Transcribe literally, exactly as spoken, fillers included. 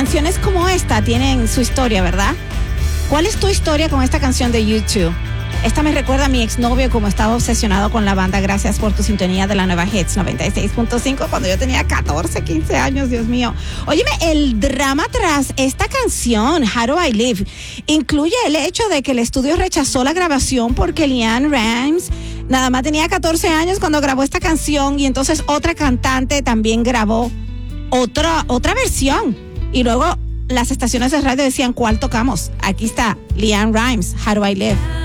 canciones como esta tienen su historia, ¿verdad? ¿Cuál es tu historia con esta canción de U dos? Esta me recuerda a mi exnovio, como estaba obsesionado con la banda. Gracias por tu sintonía de la nueva Hits noventa y seis punto cinco cuando yo tenía catorce, quince años, Dios mío. Óyeme, el drama tras esta canción, How Do I Live, incluye el hecho de que el estudio rechazó la grabación porque LeAnn Rimes nada más tenía catorce años cuando grabó esta canción, y entonces otra cantante también grabó otra, otra versión. Y luego las estaciones de radio decían, ¿cuál tocamos? Aquí está LeAnn Rimes, How Do I Live.